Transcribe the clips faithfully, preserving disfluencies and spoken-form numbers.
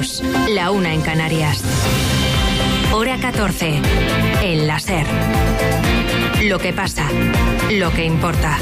dos, la una en Canarias. Hora catorce, en la SER. Lo que pasa, lo que importa.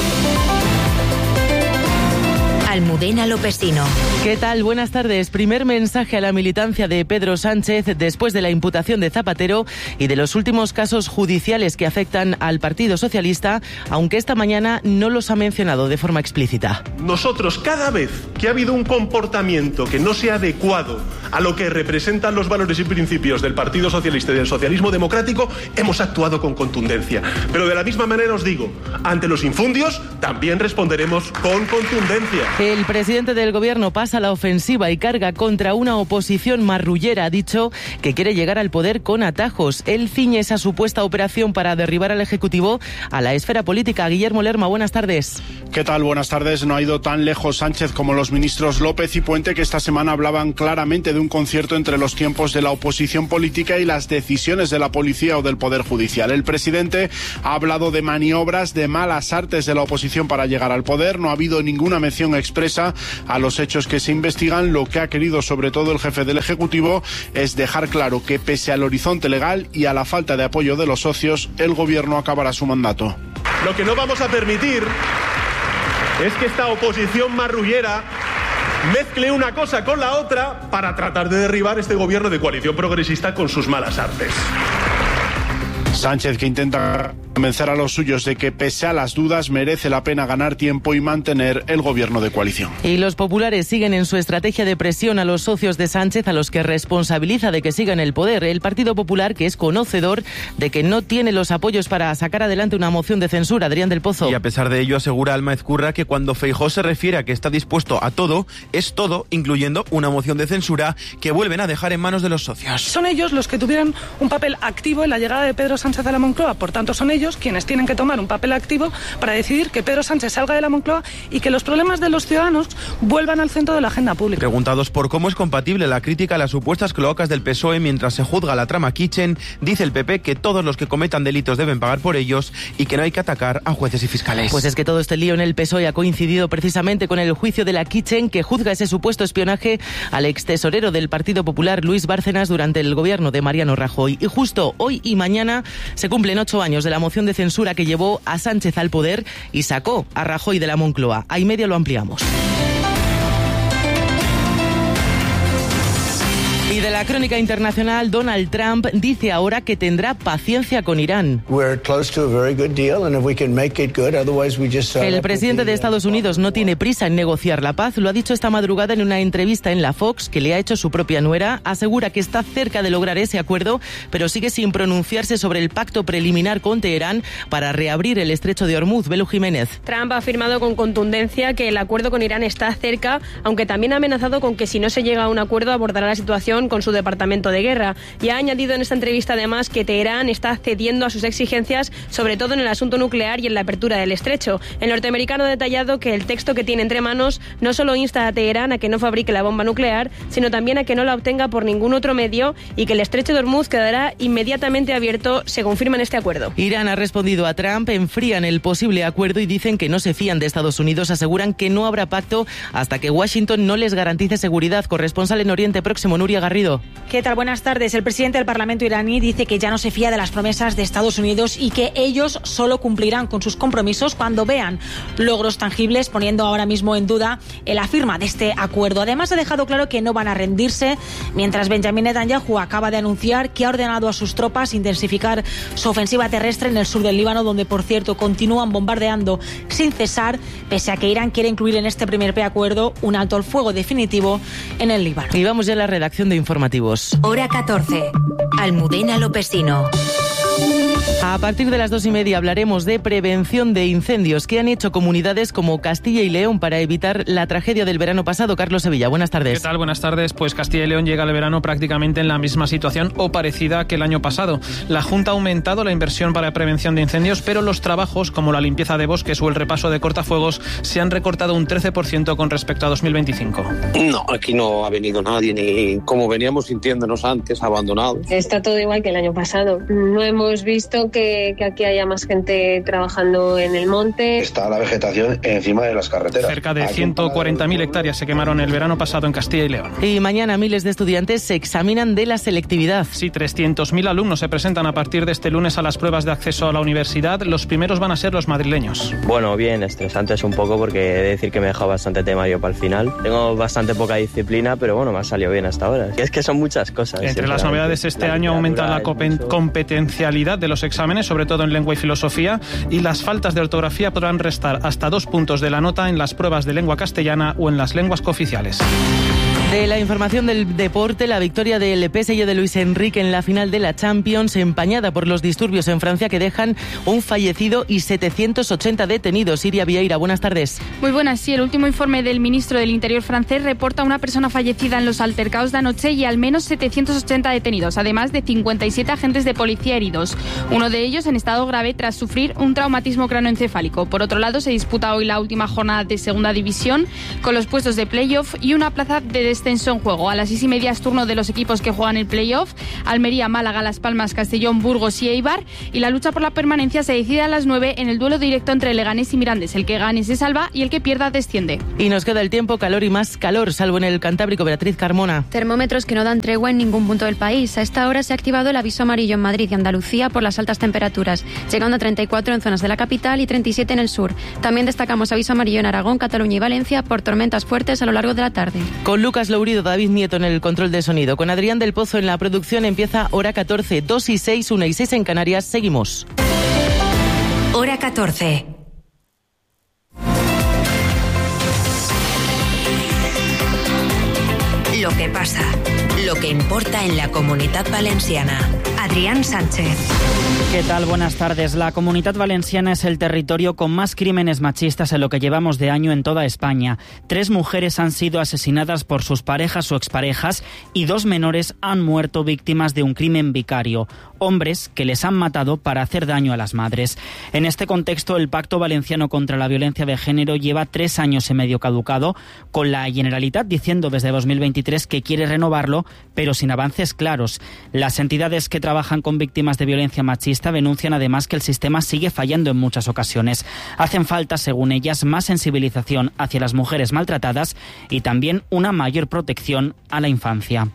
Almudena Lopesino. ¿Qué tal? Buenas tardes. Primer mensaje a la militancia de Pedro Sánchez después de la imputación de Zapatero y de los últimos casos judiciales que afectan al Partido Socialista, aunque esta mañana no los ha mencionado de forma explícita. Nosotros, cada vez que ha habido un comportamiento que no sea adecuado a lo que representan los valores y principios del Partido Socialista y del socialismo democrático, hemos actuado con contundencia. Pero de la misma manera os digo, ante los infundios también responderemos con contundencia. El presidente del gobierno pasa a la ofensiva y carga contra una oposición marrullera. Ha dicho que quiere llegar al poder con atajos. Él ciñe esa supuesta operación para derribar al Ejecutivo a la esfera política. Guillermo Lerma, buenas tardes. ¿Qué tal? Buenas tardes. No ha ido tan lejos Sánchez como los ministros López y Puente, que esta semana hablaban claramente de un concierto entre los tiempos de la oposición política y las decisiones de la policía o del Poder Judicial. El presidente ha hablado de maniobras, de malas artes de la oposición para llegar al poder. No ha habido ninguna mención expresa a los hechos que se investigan. Lo que ha querido sobre todo el jefe del Ejecutivo es dejar claro que pese al horizonte legal y a la falta de apoyo de los socios, el gobierno acabará su mandato. Lo que no vamos a permitir es que esta oposición marrullera mezcle una cosa con la otra para tratar de derribar este gobierno de coalición progresista con sus malas artes. Sánchez, que intenta convencer a los suyos de que pese a las dudas merece la pena ganar tiempo y mantener el gobierno de coalición. Y los populares siguen en su estrategia de presión a los socios de Sánchez, a los que responsabiliza de que sigan el poder. El Partido Popular, que es conocedor de que no tiene los apoyos para sacar adelante una moción de censura. Adrián del Pozo. Y a pesar de ello asegura Alma Ezcurra que cuando Feijóo se refiere a que está dispuesto a todo, es todo, incluyendo una moción de censura que vuelven a dejar en manos de los socios. Son ellos los que tuvieron un papel activo en la llegada de Pedro Sánchez a la Moncloa, por tanto son ellos quienes tienen que tomar un papel activo para decidir que Pedro Sánchez salga de la Moncloa y que los problemas de los ciudadanos vuelvan al centro de la agenda pública. Preguntados por cómo es compatible la crítica a las supuestas cloacas del P S O E mientras se juzga la trama Kitchen, dice el P P que todos los que cometan delitos deben pagar por ellos y que no hay que atacar a jueces y fiscales. Pues es que todo este lío en el P S O E ha coincidido precisamente con el juicio de la Kitchen, que juzga ese supuesto espionaje al extesorero del Partido Popular, Luis Bárcenas, durante el gobierno de Mariano Rajoy. Y justo hoy y mañana se cumplen ocho años de la moción de censura que llevó a Sánchez al poder y sacó a Rajoy de la Moncloa. Ahí medio lo ampliamos. Y de la crónica internacional, Donald Trump dice ahora que tendrá paciencia con Irán. El presidente de Estados Unidos no tiene prisa en negociar la paz. Lo ha dicho esta madrugada en una entrevista en la Fox que le ha hecho su propia nuera. Asegura que está cerca de lograr ese acuerdo, pero sigue sin pronunciarse sobre el pacto preliminar con Teherán para reabrir el estrecho de Hormuz. Belu Jiménez. Trump ha afirmado con contundencia que el acuerdo con Irán está cerca, aunque también ha amenazado con que si no se llega a un acuerdo abordará la situación con su departamento de guerra. Y ha añadido en esta entrevista además que Teherán está cediendo a sus exigencias, sobre todo en el asunto nuclear y en la apertura del estrecho. El norteamericano ha detallado que el texto que tiene entre manos no solo insta a Teherán a que no fabrique la bomba nuclear, sino también a que no la obtenga por ningún otro medio y que el estrecho de Hormuz quedará inmediatamente abierto según firman este acuerdo. Irán ha respondido a Trump, enfrían el posible acuerdo y dicen que no se fían de Estados Unidos. Aseguran que no habrá pacto hasta que Washington no les garantice seguridad. Corresponsal en Oriente Próximo, Nuria Garrido. ¿Qué tal? Buenas tardes. El presidente del Parlamento iraní dice que ya no se fía de las promesas de Estados Unidos y que ellos solo cumplirán con sus compromisos cuando vean logros tangibles, poniendo ahora mismo en duda la firma de este acuerdo. Además, ha dejado claro que no van a rendirse, mientras Benjamin Netanyahu acaba de anunciar que ha ordenado a sus tropas intensificar su ofensiva terrestre en el sur del Líbano, donde, por cierto, continúan bombardeando sin cesar, pese a que Irán quiere incluir en este primer preacuerdo un alto al fuego definitivo en el Líbano. Y vamos ya a la redacción de informativos. Hora catorce. Almudena Lopesino. A partir de las dos y media hablaremos de prevención de incendios que han hecho comunidades como Castilla y León para evitar la tragedia del verano pasado. Carlos Sevilla, buenas tardes. ¿Qué tal? Buenas tardes. Pues Castilla y León llega al verano prácticamente en la misma situación o parecida que el año pasado. La Junta ha aumentado la inversión para prevención de incendios, pero los trabajos como la limpieza de bosques o el repaso de cortafuegos se han recortado un trece por ciento con respecto a dos mil veinticinco. No, aquí no ha venido nadie, ni como veníamos sintiéndonos antes, abandonado. Está todo igual que el año pasado. No hemos visto que que, que aquí haya más gente trabajando en el monte. Está la vegetación encima de las carreteras. Cerca de ciento cuarenta mil hectáreas se quemaron el verano pasado en Castilla y León. Y mañana miles de estudiantes se examinan de la selectividad. Sí, trescientos mil alumnos se presentan a partir de este lunes a las pruebas de acceso a la universidad. Los primeros van a ser los madrileños. Bueno, bien, estresantes un poco porque he de decir que me he dejado bastante temario para el final. Tengo bastante poca disciplina, pero bueno, me ha salido bien hasta ahora. Es que son muchas cosas. Entre las novedades este año aumenta la competencialidad de los exámenes, sobre todo en lengua y filosofía, y las faltas de ortografía podrán restar hasta dos puntos de la nota en las pruebas de lengua castellana o en las lenguas cooficiales. De la información del deporte, la victoria del P S G de Luis Enrique en la final de la Champions, empañada por los disturbios en Francia que dejan un fallecido y setecientos ochenta detenidos. Iria Vieira, buenas tardes. Muy buenas, sí. El último informe del ministro del Interior francés reporta una persona fallecida en los altercados de anoche y al menos setecientos ochenta detenidos, además de cincuenta y siete agentes de policía heridos. Uno de ellos en estado grave tras sufrir un traumatismo cráneoencefálico. Por otro lado, se disputa hoy la última jornada de Segunda División con los puestos de playoff y una plaza de descenso en juego. A las seis y media es turno de los equipos que juegan el playoff: Almería, Málaga, Las Palmas, Castellón, Burgos y Eibar, y la lucha por la permanencia se decide a las nueve en el duelo directo entre Leganés y Mirandés. El que gane se salva y el que pierda desciende. Y nos queda el tiempo, calor y más calor, salvo en el Cantábrico. Beatriz Carmona. Termómetros que no dan tregua en ningún punto del país. A esta hora se ha activado el aviso amarillo en Madrid y Andalucía por las altas temperaturas, llegando a treinta y cuatro en zonas de la capital y treinta y siete en el sur. También destacamos aviso amarillo en Aragón, Cataluña y Valencia por tormentas fuertes a lo largo de la tarde. Con Lucas Lourido, David Nieto en el control de sonido, con Adrián del Pozo en la producción, empieza Hora catorce, dos y seis, una y seis en Canarias. Seguimos. Hora catorce. Lo que pasa, lo que importa en la Comunitat Valenciana. Adrián Sánchez. ¿Qué tal? Buenas tardes. La Comunitat Valenciana es el territorio con más crímenes machistas en lo que llevamos de año en toda España. Tres mujeres han sido asesinadas por sus parejas o exparejas y dos menores han muerto víctimas de un crimen vicario. Hombres que les han matado para hacer daño a las madres. En este contexto, el Pacto Valenciano contra la Violencia de Género lleva tres años y medio caducado, con la Generalitat diciendo desde dos mil veintitrés que quiere renovarlo, pero sin avances claros. Las entidades que trabajan con víctimas de violencia machista denuncian además que el sistema sigue fallando en muchas ocasiones. Hacen falta, según ellas, más sensibilización hacia las mujeres maltratadas y también una mayor protección a la infancia.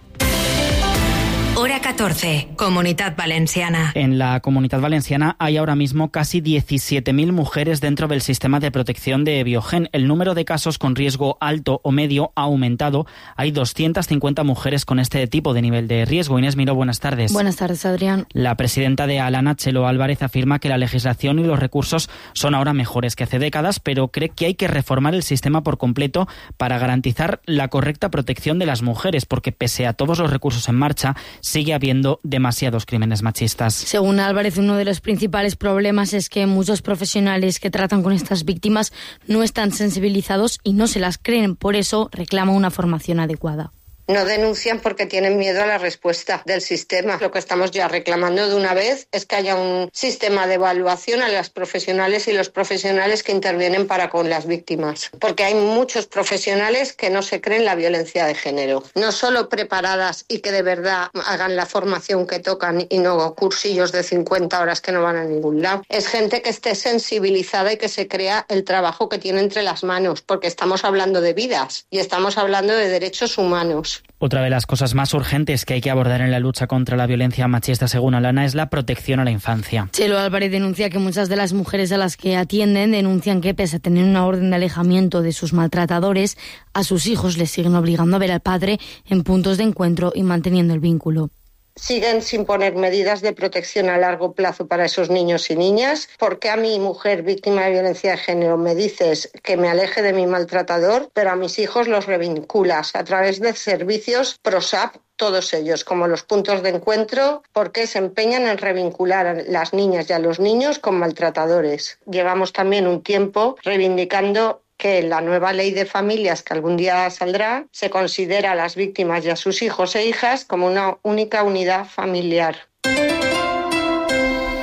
Hora catorce, Comunitat Valenciana. En la Comunitat Valenciana hay ahora mismo casi diecisiete mil mujeres dentro del sistema de protección de Biogen. El número de casos con riesgo alto o medio ha aumentado. Hay doscientas cincuenta mujeres con este tipo de nivel de riesgo. Inés Miró, buenas tardes. Buenas tardes, Adrián. La presidenta de Alana, Chelo Álvarez, afirma que la legislación y los recursos son ahora mejores que hace décadas, pero cree que hay que reformar el sistema por completo para garantizar la correcta protección de las mujeres, porque pese a todos los recursos en marcha, sigue habiendo demasiados crímenes machistas. Según Álvarez, uno de los principales problemas es que muchos profesionales que tratan con estas víctimas no están sensibilizados y no se las creen. Por eso reclama una formación adecuada. No denuncian porque tienen miedo a la respuesta del sistema. Lo que estamos ya reclamando de una vez es que haya un sistema de evaluación a las profesionales y los profesionales que intervienen para con las víctimas. Porque hay muchos profesionales que no se creen la violencia de género. No solo preparadas y que de verdad hagan la formación que tocan y no cursillos de cincuenta horas que no van a ningún lado. Es gente que esté sensibilizada y que se crea el trabajo que tiene entre las manos. Porque estamos hablando de vidas y estamos hablando de derechos humanos. Otra de las cosas más urgentes que hay que abordar en la lucha contra la violencia machista, según Alana, es la protección a la infancia. Chelo Álvarez denuncia que muchas de las mujeres a las que atienden denuncian que, pese a tener una orden de alejamiento de sus maltratadores, a sus hijos les siguen obligando a ver al padre en puntos de encuentro y manteniendo el vínculo. Siguen sin poner medidas de protección a largo plazo para esos niños y niñas. ¿Por qué a mi mujer víctima de violencia de género me dices que me aleje de mi maltratador, pero a mis hijos los revinculas a través de servicios PROSAP, todos ellos, como los puntos de encuentro? ¿Por qué se empeñan en revincular a las niñas y a los niños con maltratadores? Llevamos también un tiempo reivindicando que la nueva ley de familias que algún día saldrá se considera a las víctimas y a sus hijos e hijas como una única unidad familiar.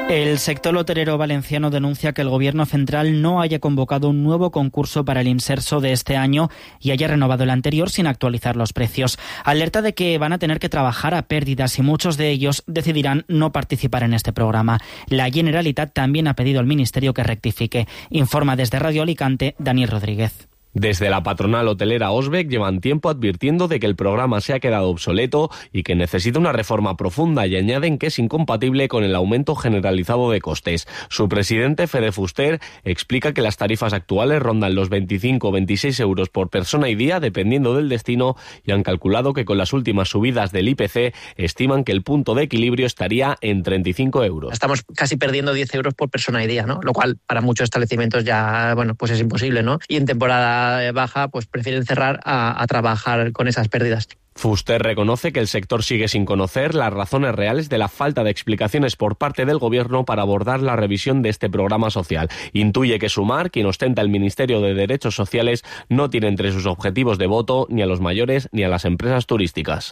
El sector hotelero valenciano denuncia que el Gobierno central no haya convocado un nuevo concurso para el Imserso de este año y haya renovado el anterior sin actualizar los precios. Alerta de que van a tener que trabajar a pérdidas y muchos de ellos decidirán no participar en este programa. La Generalitat también ha pedido al Ministerio que rectifique. Informa desde Radio Alicante Daniel Rodríguez. Desde la patronal hotelera Osbec llevan tiempo advirtiendo de que el programa se ha quedado obsoleto y que necesita una reforma profunda, y añaden que es incompatible con el aumento generalizado de costes. Su presidente, Fede Fuster, explica que las tarifas actuales rondan los veinticinco o veintiséis euros por persona y día dependiendo del destino, y han calculado que con las últimas subidas del I P C estiman que el punto de equilibrio estaría en treinta y cinco euros. Estamos casi perdiendo diez euros por persona y día, ¿no? Lo cual para muchos establecimientos ya, bueno, pues es imposible, ¿no? Y en temporada baja, pues prefieren cerrar a, a trabajar con esas pérdidas. Fuster reconoce que el sector sigue sin conocer las razones reales de la falta de explicaciones por parte del Gobierno para abordar la revisión de este programa social. Intuye que Sumar, quien ostenta el Ministerio de Derechos Sociales, no tiene entre sus objetivos de voto ni a los mayores ni a las empresas turísticas.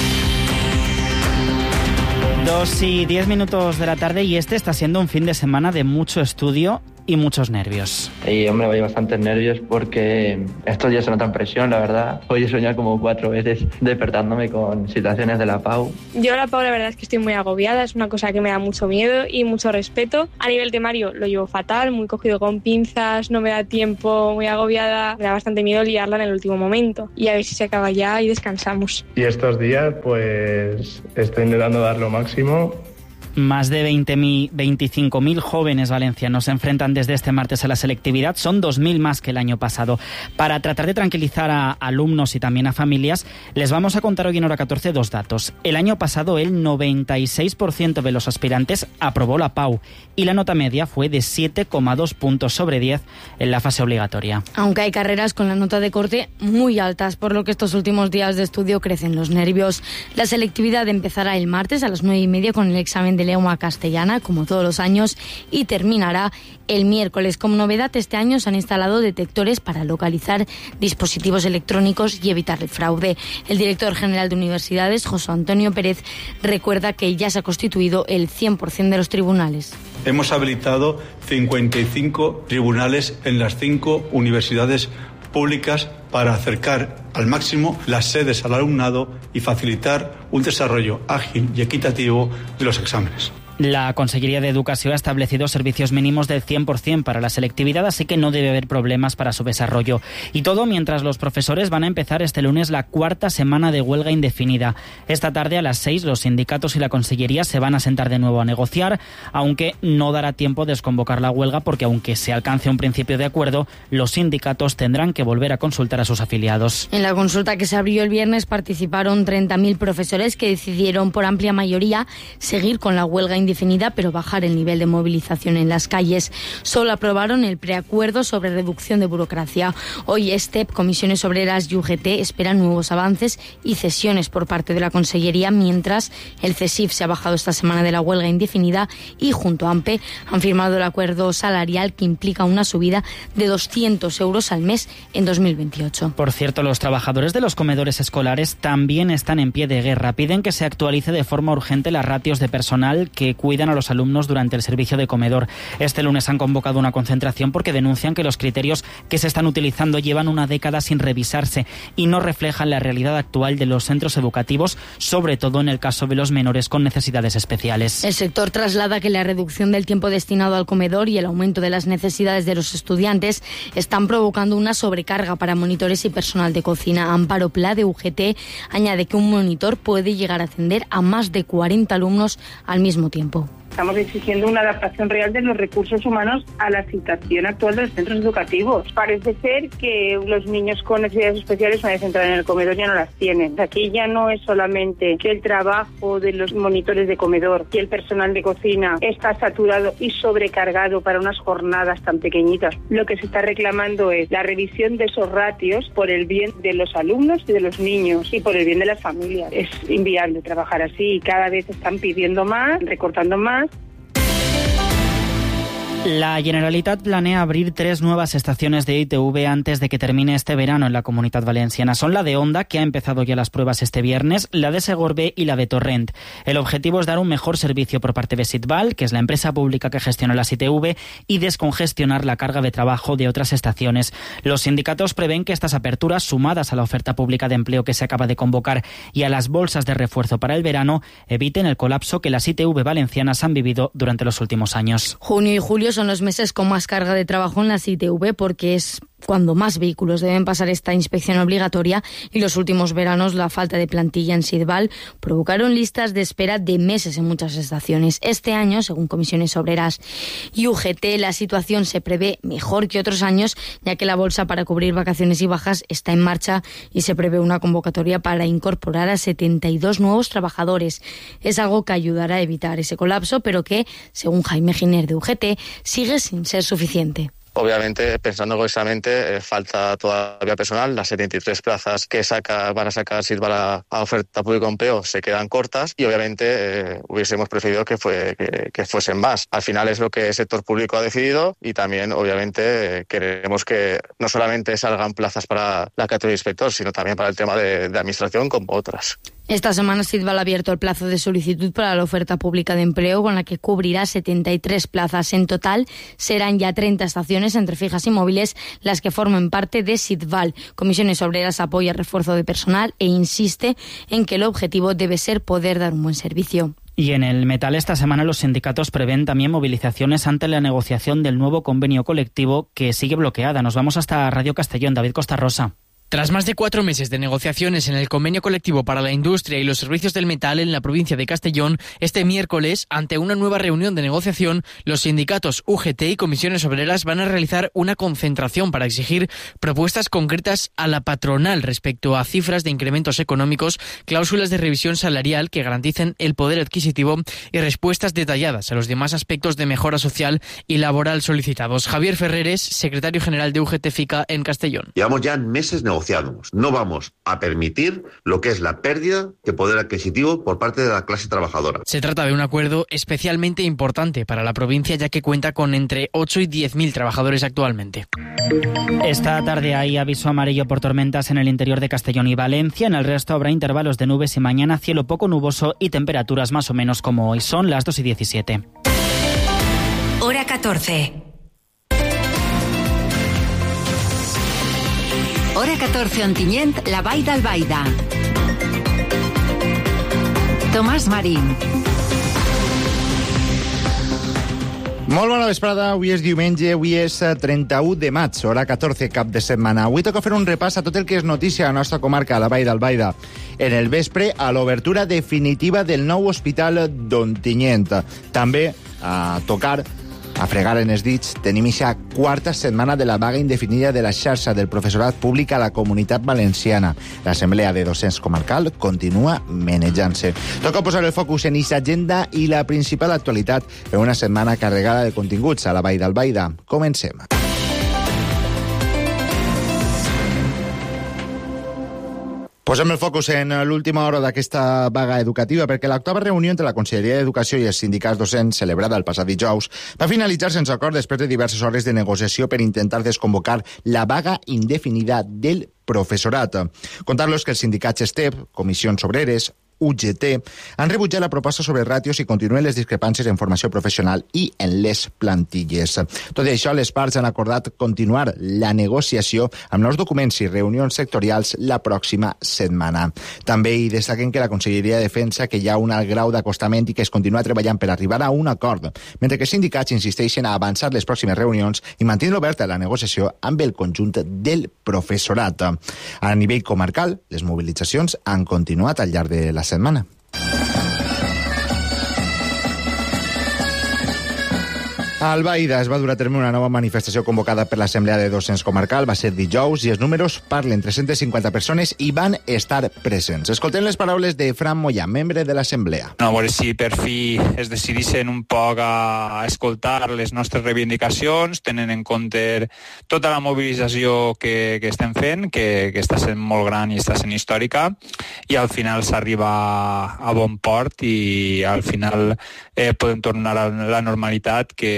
Dos y diez minutos de la tarde, y este está siendo un fin de semana de mucho estudio y muchos nervios. Y hombre, voy bastantes nervios porque estos días se notan presión, la verdad. Hoy he soñado como cuatro veces despertándome con situaciones de la P A U. Yo la P A U la verdad es que estoy muy agobiada, es una cosa que me da mucho miedo y mucho respeto. A nivel temario lo llevo fatal, muy cogido con pinzas, no me da tiempo, muy agobiada. Me da bastante miedo liarla en el último momento y a ver si se acaba ya y descansamos. Y estos días pues estoy intentando dar lo máximo. Más de veinticinco mil jóvenes valencianos se enfrentan desde este martes a la selectividad. Son dos mil más que el año pasado. Para tratar de tranquilizar a alumnos y también a familias, les vamos a contar hoy en Hora catorce dos datos. El año pasado el noventa y seis por ciento de los aspirantes aprobó la P A U y la nota media fue de siete coma dos puntos sobre diez en la fase obligatoria. Aunque hay carreras con la nota de corte muy altas, por lo que estos últimos días de estudio crecen los nervios. La selectividad empezará el martes a las nueve y media con el examen de lengua castellana, como todos los años, y terminará el miércoles. Como novedad, este año se han instalado detectores para localizar dispositivos electrónicos y evitar el fraude. El director general de Universidades, José Antonio Pérez, recuerda que ya se ha constituido el cien por ciento de los tribunales. Hemos habilitado cincuenta y cinco tribunales en las cinco universidades públicas para acercar al máximo las sedes al alumnado y facilitar un desarrollo ágil y equitativo de los exámenes. La Consellería de Educación ha establecido servicios mínimos del cien por ciento para la selectividad, así que no debe haber problemas para su desarrollo. Y todo mientras los profesores van a empezar este lunes la cuarta semana de huelga indefinida. Esta tarde a las seis los sindicatos y la Consellería se van a sentar de nuevo a negociar, aunque no dará tiempo de desconvocar la huelga porque aunque se alcance un principio de acuerdo, los sindicatos tendrán que volver a consultar a sus afiliados. En la consulta que se abrió el viernes participaron treinta mil profesores que decidieron por amplia mayoría seguir con la huelga indefinida indefinida, pero bajar el nivel de movilización en las calles. Solo aprobaron el preacuerdo sobre reducción de burocracia. Hoy STEP, Comisiones Obreras y U G T esperan nuevos avances y cesiones por parte de la Consellería, mientras el CESIF se ha bajado esta semana de la huelga indefinida y junto a AMPE han firmado el acuerdo salarial que implica una subida de doscientos euros al mes en dos mil veintiocho. Por cierto, los trabajadores de los comedores escolares también están en pie de guerra. Piden que se actualice de forma urgente las ratios de personal que cuidan a los alumnos durante el servicio de comedor. Este lunes han convocado una concentración porque denuncian que los criterios que se están utilizando llevan una década sin revisarse y no reflejan la realidad actual de los centros educativos, sobre todo en el caso de los menores con necesidades especiales. El sector traslada que la reducción del tiempo destinado al comedor y el aumento de las necesidades de los estudiantes están provocando una sobrecarga para monitores y personal de cocina. Amparo Pla, de U G T, añade que un monitor puede llegar a atender a más de cuarenta alumnos al mismo tiempo. Estamos exigiendo una adaptación real de los recursos humanos a la situación actual de los centros educativos. Parece ser que los niños con necesidades especiales, una vez entran en el comedor, ya no las tienen. Aquí ya no es solamente que el trabajo de los monitores de comedor y el personal de cocina está saturado y sobrecargado para unas jornadas tan pequeñitas. Lo que se está reclamando es la revisión de esos ratios por el bien de los alumnos y de los niños y por el bien de las familias. Es inviable trabajar así y cada vez están pidiendo más, recortando más. La Generalitat planea abrir tres nuevas estaciones de I T V antes de que termine este verano en la Comunitat Valenciana. Son la de Onda, que ha empezado ya las pruebas este viernes, la de Segorbe y la de Torrent. El objetivo es dar un mejor servicio por parte de Sitval, que es la empresa pública que gestiona las I T V, y descongestionar la carga de trabajo de otras estaciones. Los sindicatos prevén que estas aperturas, sumadas a la oferta pública de empleo que se acaba de convocar y a las bolsas de refuerzo para el verano, eviten el colapso que las I T V valencianas han vivido durante los últimos años. Junio y julio son los meses con más carga de trabajo en las I T V porque es cuando más vehículos deben pasar esta inspección obligatoria, y los últimos veranos la falta de plantilla en Sitval provocaron listas de espera de meses en muchas estaciones. Este año, según Comisiones Obreras y U G T, la situación se prevé mejor que otros años, ya que la bolsa para cubrir vacaciones y bajas está en marcha y se prevé una convocatoria para incorporar a setenta y dos nuevos trabajadores. Es algo que ayudará a evitar ese colapso, pero que, según Jaime Giner de U G T, sigue sin ser suficiente. Obviamente, pensando egoístamente, eh, falta todavía personal. Las setenta y tres plazas que saca, van a sacar Sitval a, a oferta pública de empleo se quedan cortas y obviamente eh, hubiésemos preferido que, fue, que, que fuesen más. Al final es lo que el sector público ha decidido y también obviamente eh, queremos que no solamente salgan plazas para la categoría de inspector, sino también para el tema de, de administración como otras. Esta semana Sitval ha abierto el plazo de solicitud para la oferta pública de empleo, con la que cubrirá setenta y tres plazas. En total serán ya treinta estaciones entre fijas y móviles las que formen parte de Sitval. Comisiones Obreras apoya el refuerzo de personal e insiste en que el objetivo debe ser poder dar un buen servicio. Y en el metal, esta semana los sindicatos prevén también movilizaciones ante la negociación del nuevo convenio colectivo, que sigue bloqueada. Nos vamos hasta Radio Castellón. David Costa Rosa. Tras más de cuatro meses de negociaciones en el convenio colectivo para la industria y los servicios del metal en la provincia de Castellón, este miércoles, ante una nueva reunión de negociación, los sindicatos U G T y Comisiones Obreras van a realizar una concentración para exigir propuestas concretas a la patronal respecto a cifras de incrementos económicos, cláusulas de revisión salarial que garanticen el poder adquisitivo y respuestas detalladas a los demás aspectos de mejora social y laboral solicitados. Javier Ferreres, secretario general de U G T FICA en Castellón. Llevamos ya meses negociando. No vamos a permitir lo que es la pérdida de poder adquisitivo por parte de la clase trabajadora. Se trata de un acuerdo especialmente importante para la provincia, ya que cuenta con entre ocho y diez mil trabajadores actualmente. Esta tarde hay aviso amarillo por tormentas en el interior de Castellón y Valencia. En el resto habrá intervalos de nubes y mañana cielo poco nuboso y temperaturas más o menos como hoy. Son las dos y diecisiete. Hora catorce. Hora catorce, Ontinyent, la Vall d'Albaida. Tomàs Marín. Molt bona vesprada, avui és diumenge, avui és trenta-u de maig, hora catorze, cap de setmana. Avui toca fer un repàs a tot el que és notícia a la nostra comarca, a la Vall d'Albaida. En el vespre, a l'obertura definitiva del nou hospital d'Ontinyent. També a tocar, a fregar en els dits, tenim aquesta quarta setmana de la vaga indefinida de la xarxa del professorat públic a la Comunitat Valenciana. L'Assemblea de Docents Comarcal continua menejant-se. Toca posar el focus en aquesta agenda i la principal actualitat en una setmana carregada de continguts a la Vall d'Albaida. Comencem. Posem el focus en l'última hora d'aquesta vaga educativa perquè l'octava reunió entre la Conselleria d'Educació i els sindicats docents, celebrada el passat dijous, va finalitzar sense acord després de diverses hores de negociació per intentar desconvocar la vaga indefinida del professorat. Contar-los que els sindicats STEP, Comissions Obreres, U G T, han rebutjat la proposta sobre ràtios i continuen les discrepàncies en formació professional i en les plantilles. Tot i això, les parts han acordat continuar la negociació amb nous documents i reunions sectorials la pròxima setmana. També hi destaquen que la Conselleria defensa que hi ha un alt grau d'acostament i que es continua treballant per arribar a un acord, mentre que els sindicats insisteixen a avançar les pròximes reunions i mantenir oberta la negociació amb el conjunt del professorat. A nivell comarcal, les mobilitzacions han continuat al llarg de la setmana. A Albaida es va dur a terme una nova manifestació convocada per l'Assemblea de Docents Comarcal. Va ser dijous i els números parlen. tres-centes cinquanta persones i van estar presents. Escoltem les paraules de Fran Mollà, membre de l'Assemblea. No, a veure si per fi es decidissin un poc a escoltar les nostres reivindicacions, tenint en compte tota la mobilització que, que estem fent, que, que està sent molt gran i està sent històrica, i al final s'arriba a bon port i al final eh, podem tornar a la normalitat que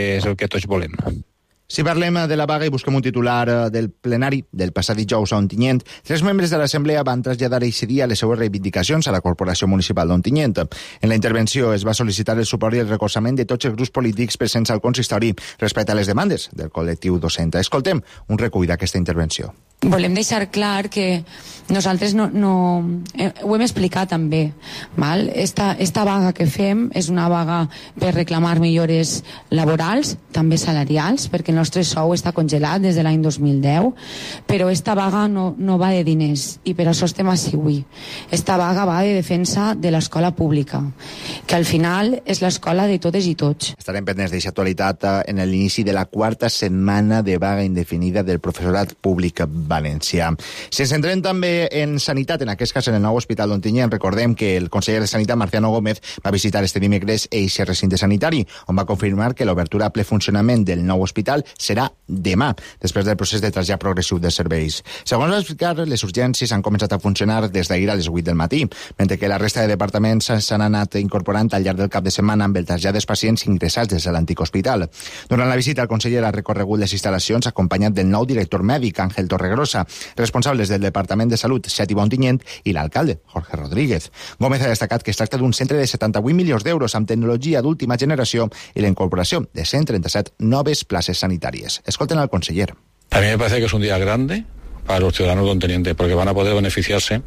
que, és el que tots volem. Si parlem de la vaga i busquem un titular del plenari del passat dijous a Ontinyent, tres membres de l'Assemblea van traslladar aquest dia les seues reivindicacions a la Corporació Municipal d'Ontinyent. En la intervenció es va sol·licitar el suport i el recolzament de tots els grups polítics presents al consistori respecte a les demandes del col·lectiu docent. Escoltem un recull d'aquesta intervenció. Volem deixar clar que nosaltres no, no eh, ho hem explicat també, val? Esta, esta vaga que fem és una vaga per reclamar millores laborals, també salarials, perquè el nostre sou està congelat des de l'any dos mil deu, però esta vaga no, no va de diners i per això estem així avui. Esta vaga va de defensa de l'escola pública, que al final és l'escola de totes i tots. Estarem pendents d'aquesta actualitat en l'inici de la quarta setmana de vaga indefinida del professorat públic valencià. Si ens centrem també en sanitat, en aquest cas en el nou hospital d'Ontinyent, recordem que el conseller de Sanitat, Marciano Gómez, va visitar este dimecres eixe recinte sanitari, on va confirmar que l'obertura a ple funcionament del nou hospital serà demà, després del procés de trasllat progressiu de serveis. Segons va explicar, les urgències han començat a funcionar des d'ahir a les vuit del matí, mentre que la resta de departaments s'han anat incorporant al llarg del cap de setmana amb el trasllat dels pacients ingressats des de l'antic hospital. Durant la visita, el conseller ha recorregut les instal·lacions acompanyat del nou director mèdic, Àngel Torregrosa, responsables del Departament de Salut, Xàtiva Ontinyent, i l'alcalde, Jorge Rodríguez. Gómez ha destacat que es tracta d'un centre de setanta-vuit milions d'euros amb tecnologia d'última generació i la incorporación de cent trenta-set noves places sanitarias. Escolten al conseller. A mí me parece que es un día grande para los ciudadanos de Ontinyent, porque van a poder beneficiarse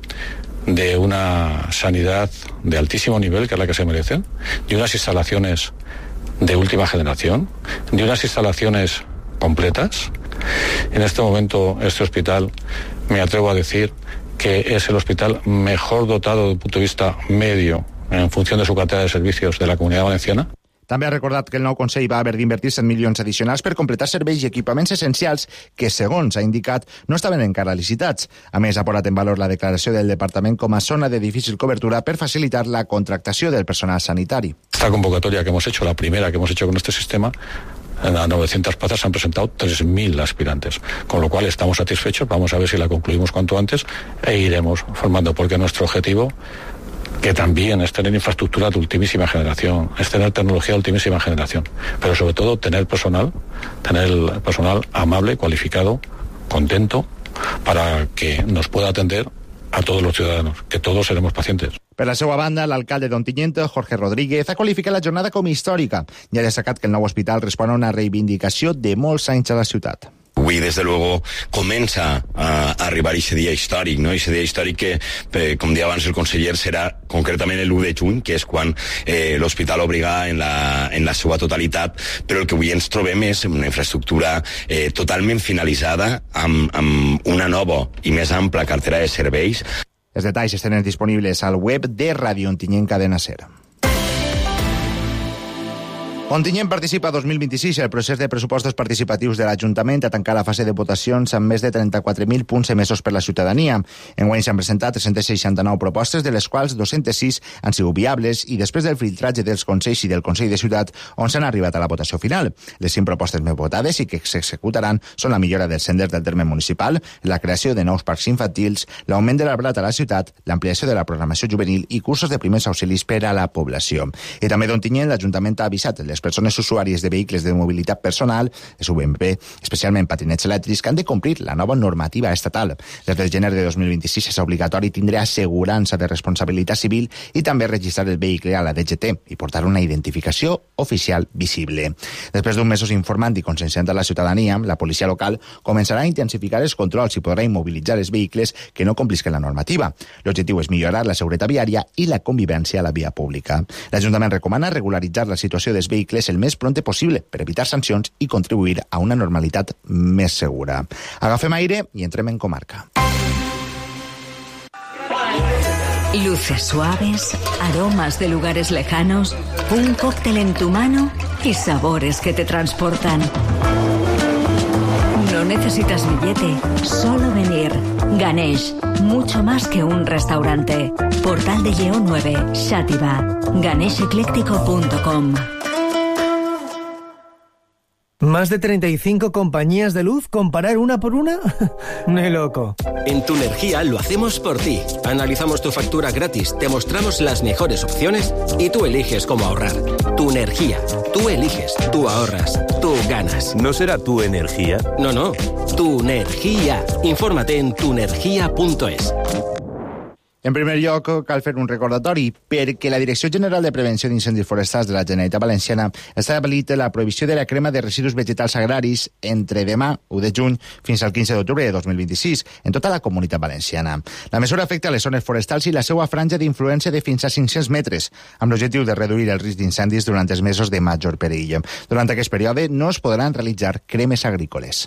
de una sanidad de altísimo nivel, que es la que se merecen, de unas instalaciones de última generación, de unas instalaciones completas. En este momento, este hospital, me atrevo a decir que es el hospital mejor dotado desde el punto de vista medio en función de su cartera de servicios de la Comunidad Valenciana. També ha recordat que el nou Consell va haver d'invertir set milions addicionals per completar serveis i equipaments essencials que, segons ha indicat, no estaven encara licitats. A més, ha posat en valor la declaració del Departament com a zona de difícil cobertura per facilitar la contractació del personal sanitari. Esta convocatoria que hemos hecho, la primera que hemos hecho con este sistema, a novecientas plazas se han presentado tres mil aspirantes, con lo cual estamos satisfechos. Vamos a ver si la concluimos cuanto antes e iremos formando, porque nuestro objetivo, que también es tener infraestructura de ultimísima generación, es tener tecnología de ultimísima generación, pero sobre todo tener personal, tener el personal amable, cualificado, contento, para que nos pueda atender a todos los ciudadanos, que todos seremos pacientes. Per la seva banda, l'alcalde d'Ontinyent, Jorge Rodríguez, ha qualificat la jornada com històrica i ha destacat que el nou hospital respon a una reivindicació de molts anys a la ciutat. Avui, des de luego, comença a arribar aquest dia històric, no? Aquest dia històric que, com deia abans el conseller, serà concretament l'u de juny, que és quan eh, l'hospital obriga en la, en la seva totalitat, però el que avui ens trobem és una infraestructura eh, totalment finalitzada, amb, amb una nova i més ampla cartera de serveis. Els detalls estan disponibles al web de Radio Ontinyent Cadena Ser. Ontinyent participa dos mil vint-i-sis el procés de pressupostos participatius de l'Ajuntament a tancar la fase de votacions amb més de trenta-quatre mil punts emesos per la ciutadania. Enguany s'han presentat tres-cents seixanta-nou propostes, de les quals dos-cents sis han sigut viables i després del filtratge dels consells i del Consell de Ciutat on s'han arribat a la votació final. Les cinc propostes més votades i que s'executaran són la millora dels senders del terme municipal, la creació de nous parcs infantils, l'augment de l'arbrat a la ciutat, l'ampliació de la programació juvenil i cursos de primers auxilis per a la població. I també d'Ontinyent l'Ajuntament ha avisat les persones usuàries de vehicles de mobilitat personal, S U V M P, especialment patinets elèctrics, que han de complir la nova normativa estatal. Des del gener de dos mil vint-i-sis és obligatori tindre assegurança de responsabilitat civil i també registrar el vehicle a la D G T i portar una identificació oficial visible. Després d'un mesos informant i conscienciant a la ciutadania, la policia local començarà a intensificar els controls i podrà immobilitzar els vehicles que no complisquen la normativa. L'objectiu és millorar la seguretat viària i la convivència a la via pública. L'Ajuntament recomana regularitzar la situació dels vehicles el més pronte possible per evitar sancions i contribuir a una normalitat més segura. Agafem aire i entrem en comarca. Luces suaves, aromas de lugares lejanos, un cóctel en tu mano y sabores que te transportan. No necesitas billete, solo venir. Ganesh, mucho más que un restaurante. Portal de Lleó nueve, Xàtiva. ganesh ecléctico punto com. ¿Más de treinta y cinco compañías de luz? ¿Comparar una por una? Ni loco. En Tu Energía lo hacemos por ti. Analizamos tu factura gratis, te mostramos las mejores opciones y tú eliges cómo ahorrar. Tu Energía. Tú eliges, tú ahorras, tú ganas. ¿No será Tu Energía? No, no. Tu Energía. Infórmate en tuenergia punto es. En primer lloc, cal fer un recordatori perquè la Direcció General de Prevenció d'Incendis Forestals de la Generalitat Valenciana ha establit la prohibició de la crema de residus vegetals agraris entre demà, u de juny, fins al quinze d'octubre de dos mil vint-i-sis, en tota la Comunitat Valenciana. La mesura afecta les zones forestals i la seva franja d'influència de fins a cinc-cents metres, amb l'objectiu de reduir el risc d'incendis durant els mesos de major perill. Durant aquest període no es podran realitzar cremes agrícoles.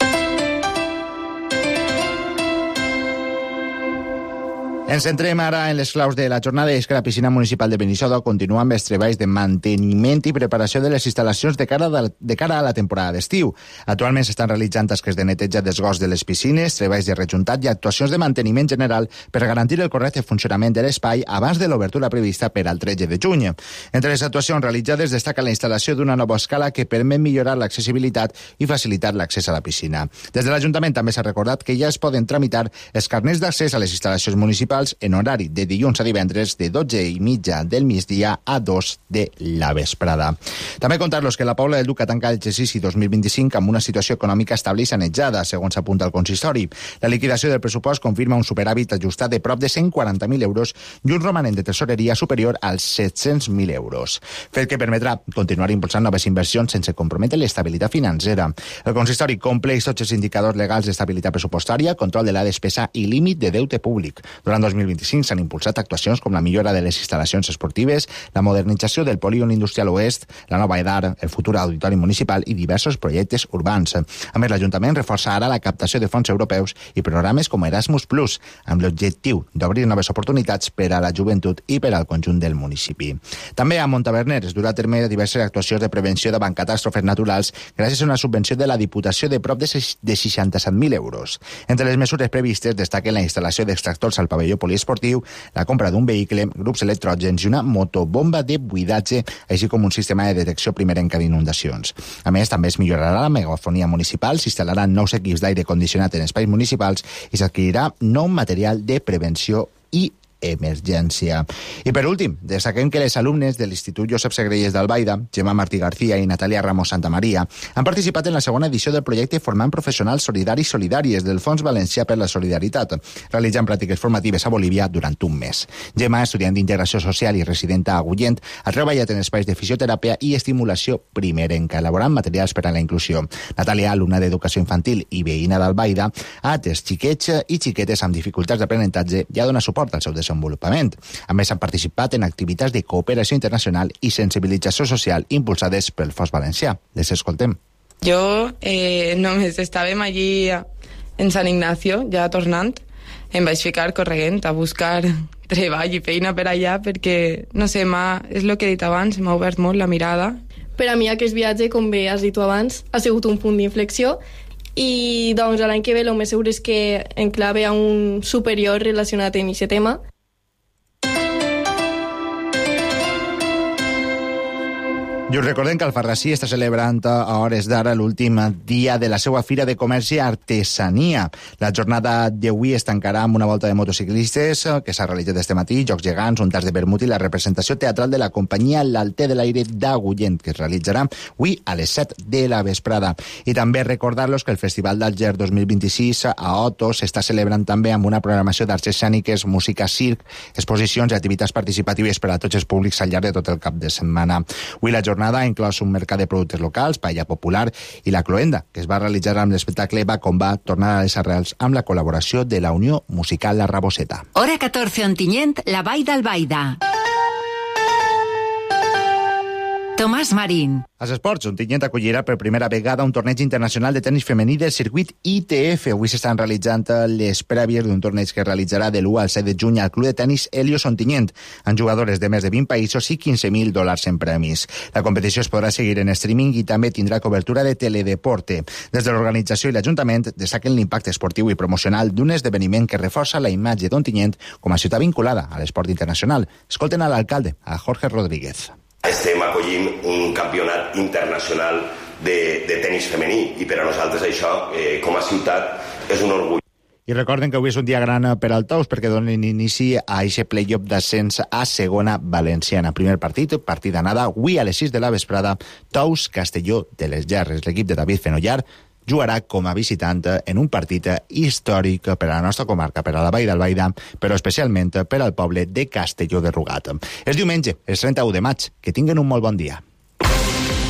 Ens centrem ara en les claus de la jornada i és que la piscina municipal de Benissoda continua amb els treballs de manteniment i preparació de les instal·lacions de cara, de, de cara a la temporada d'estiu. Actualment s'estan realitzant tasques de neteja desgòs de les piscines, treballs de rejuntat i actuacions de manteniment general per garantir el correcte funcionament de l'espai abans de l'obertura prevista per al tretze de juny. Entre les actuacions realitzades destaca la instal·lació d'una nova escala que permet millorar l'accessibilitat i facilitar l'accés a la piscina. Des de l'Ajuntament també s'ha recordat que ja es poden tramitar els carnets d'accés a les instal·lacions municipals en horari de dilluns a divendres de dotze i mitja del migdia a dos de la vesprada. També contar-los que la Pobla del Duc ha tancat l'exercici dos mil vint-i-cinc amb una situació econòmica estable i sanejada, segons apunta el consistori. La liquidació del pressupost confirma un superàvit ajustat de prop de cent quaranta mil euros i un romanent de tesoreria superior als set-cents mil euros, fet que permetrà continuar impulsant noves inversions sense comprometre l'estabilitat financera. El consistori compleix tots els indicadors legals d'estabilitat pressupostària, control de la despesa i límit de deute públic. Durant dos mil vint-i-cinc s'han impulsat actuacions com la millora de les instal·lacions esportives, la modernització del polígon industrial oest, la nova EDAR, el futur auditori municipal i diversos projectes urbans. A més, l'Ajuntament reforça ara la captació de fons europeus i programes com Erasmus Plus, amb l'objectiu d'obrir noves oportunitats per a la joventut i per al conjunt del municipi. També a Montaverner es durà a terme diverses actuacions de prevenció davant catàstrofes naturals gràcies a una subvenció de la Diputació de prop de seixanta-set mil euros. Entre les mesures previstes destaquen la instal·lació d'extractors al pavelló poliesportiu, la compra d'un vehicle, grups electrògens i una motobomba de buidatge, així com un sistema de detecció primerenca d'inundacions. A més, també es millorarà la megafonia municipal, s'instal·laran nous equips d'aire condicionat en espais municipals i s'adquirirà nou material de prevenció i emergència. I per últim, destaquem que les alumnes de l'Institut Josep Segrelles d'Albaida, Gemma Martí García i Natàlia Ramos Santamaria, han participat en la segona edició del projecte Formant Professionals Solidaris Solidàries del Fons Valencià per la Solidaritat, realitzant pràctiques formatives a Bolívia durant un mes. Gemma, estudiant d'Integració Social i residenta a Agullent, ha treballat en espais de fisioteràpia i estimulació primerenca, elaborant materials per a la inclusió. Natàlia, alumna d'Educació Infantil i veïna d'Albaida, ha atès xiquets i xiquetes amb dificultats d'aprenentatge i ha donat suport al seu desenvolupament. A més, han participat en activitats de cooperació internacional i sensibilització social impulsades pel Fons Valencià. Les escoltem. Jo eh, només estàvem allí en Sant Ignacio, ja tornant, em vaig ficar corrent a buscar treball i feina per allà perquè, no sé, és el que he dit abans, m'ha obert molt la mirada. Per a mi aquest viatge, com bé has dit tu abans, ha sigut un punt d'inflexió i doncs l'any que ve el més segur és que enclave a un superior relacionat amb aquest tema. I us recordem que Alfarrasí està celebrant a hores d'ara l'últim dia de la seva Fira de Comerç i Artesania. La jornada d'avui es tancarà amb una volta de motociclistes que s'ha realitzat este matí, jocs gegants, un tas de vermut i la representació teatral de la companyia L'Alter de l'Aire d'Agullent, que es realitzarà avui a les set de la vesprada. I també recordar-los que el Festival d'Alger dos mil vint-i-sis a Oto s'està celebrant també amb una programació d'arts escèniques, música, circ, exposicions i activitats participatives per a tots els públics al llarg de tot el cap de setmana. Avui la jornada ha inclòs un mercat de productes locals, paella popular i la cloenda, que es va realitzar amb l'espectacle Va com va, tornar a les arrels amb la col·laboració de la Unió Musical La Raboseta. Hora catorze Ontinyent, la Vall d'Albaida. Tomàs Marín. Als esports, Ontinyent acollirà per primera vegada un torneig internacional de tenis femení del circuit I T F. Avui s'estan realitzant les prèvies d'un torneig que es realitzarà de l'u al set de juny al Club de Tenis Helios Ontinyent, amb jugadores de més de vint països i quinze mil dòlars en premis. La competició es podrà seguir en streaming i també tindrà cobertura de Teledeporte. Des de l'organització i l'Ajuntament destaquen l'impacte esportiu i promocional d'un esdeveniment que reforça la imatge d'Ontinyent com a ciutat vinculada a l'esport internacional. Escolten a l'alcalde, a Jorge Rodríguez. Estem acollint un campionat internacional de, de tenis femení, i per a nosaltres això, eh, com a ciutat, és un orgull. I recorden que avui és un dia gran per al Tous perquè donen inici a aquest play-off d'ascens a segona valenciana. Primer partit, partit d'anada, avui a les sis de la vesprada, Tous Castelló de les Gerres. L'equip de David Fenollar jugarà com a visitant en un partit històric per a la nostra comarca, per a la Vall d'Albaida, però especialment per al poble de Castelló de Rugat. És diumenge, és trenta-u de maig. Que tinguen un molt bon dia.